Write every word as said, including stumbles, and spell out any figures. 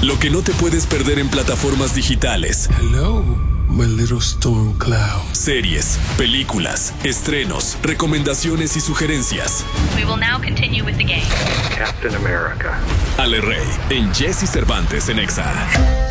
Lo que no te puedes perder en plataformas digitales. Hello, my little storm cloud. Series, películas, estrenos, recomendaciones y sugerencias. We will now continue with the game. Captain America. Ale Rey, en Jesse Cervantes en Exa.